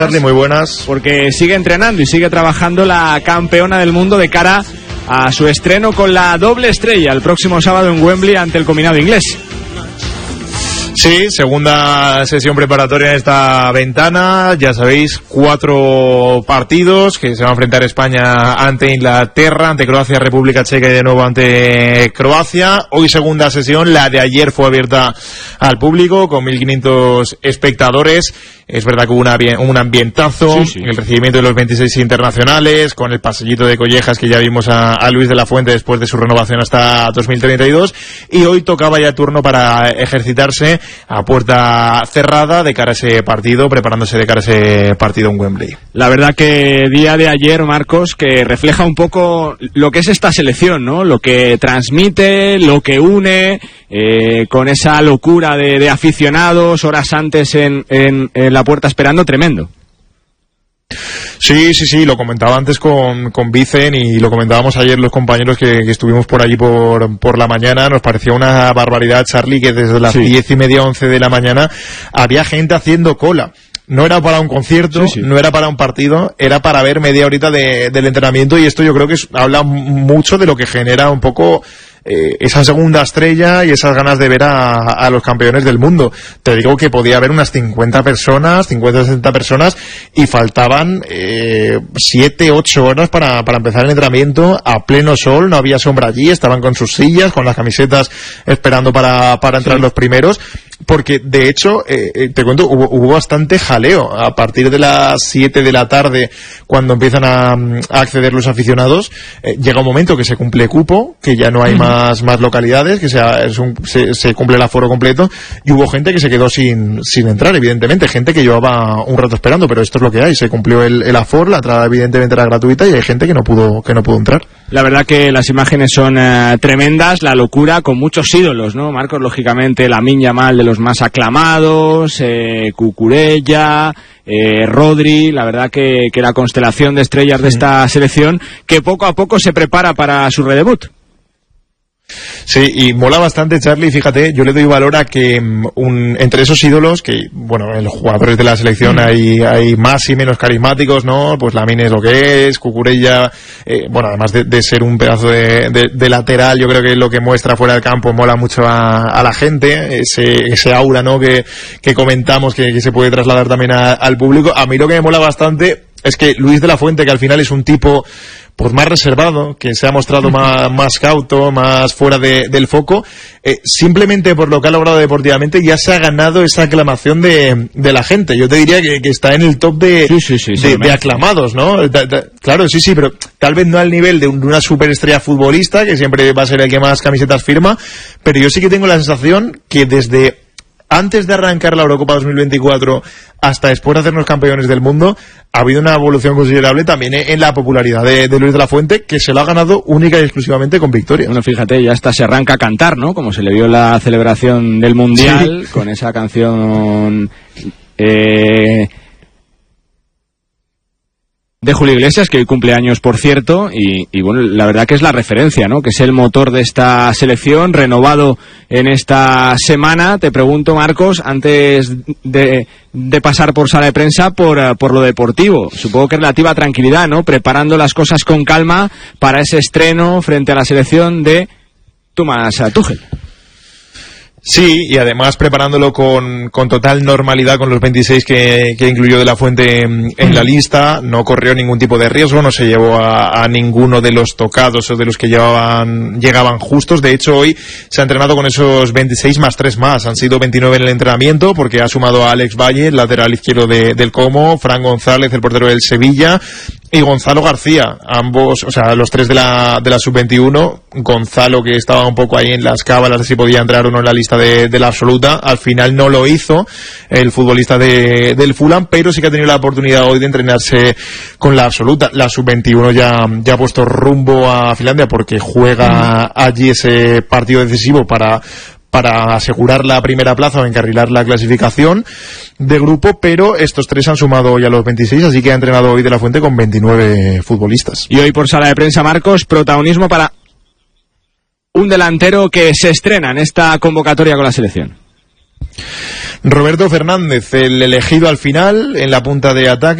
Charly, muy buenas. Porque sigue entrenando y sigue trabajando la campeona del mundo de cara a su estreno con la doble estrella el próximo sábado en Wembley ante el combinado inglés. Sí, segunda sesión preparatoria en esta ventana. Ya sabéis, 4 partidos que se va a enfrentar España ante Inglaterra, ante Croacia, República Checa y de nuevo ante Croacia. Hoy segunda sesión, la de ayer fue abierta al público con 1.500 espectadores. Es verdad que hubo un ambientazo, sí. El recibimiento de los 26 internacionales, con el pasillito de collejas que ya vimos a Luis de la Fuente después de su renovación hasta 2032. Y hoy tocaba ya turno para ejercitarse a puerta cerrada de cara a ese partido, preparándose de cara a ese partido en Wembley. La verdad que día de ayer, Marcos, que refleja un poco lo que es esta selección, ¿no? Lo que transmite, lo que une, con esa locura de aficionados, horas antes en la puerta esperando, tremendo. Sí, lo comentaba antes con Vicen y lo comentábamos ayer los compañeros que estuvimos por allí por la mañana. Nos parecía una barbaridad, Charly, que desde las 10:30, 11 de la mañana había gente haciendo cola. No era para un concierto, no era para un partido, era para ver media horita del entrenamiento, y esto yo creo que habla mucho de lo que genera un poco esa segunda estrella y esas ganas de ver a los campeones del mundo. Te digo que podía haber unas 50 personas, 50-60 personas, y faltaban 7-8 horas para empezar el entrenamiento a pleno sol. No había sombra allí, estaban con sus sillas, con las camisetas esperando para entrar los primeros. Porque, de hecho, te cuento, hubo bastante jaleo. A partir de las 7 de la tarde, cuando empiezan a acceder los aficionados, llega un momento que se cumple cupo, que ya no hay más localidades, que se cumple el aforo completo, y hubo gente que se quedó sin entrar, evidentemente, gente que llevaba un rato esperando, pero esto es lo que hay, se cumplió el aforo, la entrada evidentemente era gratuita, y hay gente que no pudo entrar. La verdad que las imágenes son tremendas, la locura, con muchos ídolos, ¿no, Marcos? Lógicamente, Lamine Yamal, de los más aclamados, Cucurella, Rodri, la verdad que la constelación de estrellas de esta selección, que poco a poco se prepara para su redebut. Sí, y mola bastante, Charly, fíjate, yo le doy valor a que entre esos ídolos, que, bueno, en los jugadores de la selección hay más y menos carismáticos, ¿no? Pues Lamine es lo que es, Cucurella, bueno, además de ser un pedazo de lateral, yo creo que lo que muestra fuera del campo mola mucho a la gente, ese aura, ¿no? Que comentamos que se puede trasladar también al público. A mí lo que me mola bastante es que Luis de la Fuente, que al final es un tipo pues más reservado, que se ha mostrado más cauto, más fuera del foco, simplemente por lo que ha logrado deportivamente ya se ha ganado esa aclamación de la gente. Yo te diría que está en el top de aclamados, ¿no? Claro, sí, pero tal vez no al nivel de una superestrella futbolista, que siempre va a ser el que más camisetas firma, pero yo sí que tengo la sensación que desde antes de arrancar la Eurocopa 2024 hasta después de hacernos campeones del mundo, ha habido una evolución considerable también en la popularidad de Luis de la Fuente, que se lo ha ganado única y exclusivamente con victorias. Bueno, fíjate, ya hasta se arranca a cantar, ¿no? Como se le vio en la celebración del Mundial, con esa canción de Julio Iglesias, que hoy cumple años, por cierto, y bueno, la verdad que es la referencia, ¿no? Que es el motor de esta selección, renovado en esta semana. Te pregunto, Marcos, antes de pasar por sala de prensa, por lo deportivo, supongo que relativa tranquilidad, ¿no? Preparando las cosas con calma para ese estreno frente a la selección de Thomas Tuchel. Sí, y además preparándolo con total normalidad, con los 26 que incluyó de la Fuente en la lista. No corrió ningún tipo de riesgo, no se llevó a ninguno de los tocados o de los que llegaban justos. De hecho, hoy se ha entrenado con esos 26 más 3 más. Han sido 29 en el entrenamiento, porque ha sumado a Alex Valle, el lateral izquierdo del Como, Fran González, el portero del Sevilla, y Gonzalo García, ambos, o sea, los 3 de la sub-21. Gonzalo, que estaba un poco ahí en las cábalas de si podía entrar o no en la lista de la absoluta, al final no lo hizo el futbolista del Fulham, pero sí que ha tenido la oportunidad hoy de entrenarse con la absoluta. La sub-21 ya ha puesto rumbo a Finlandia, porque juega allí ese partido decisivo para asegurar la primera plaza o encarrilar la clasificación de grupo, pero estos 3 han sumado ya los 26, así que ha entrenado hoy de la Fuente con 29 futbolistas. Y hoy por sala de prensa, Marcos, protagonismo para un delantero que se estrena en esta convocatoria con la selección. Roberto Fernández, el elegido al final en la punta de ataque.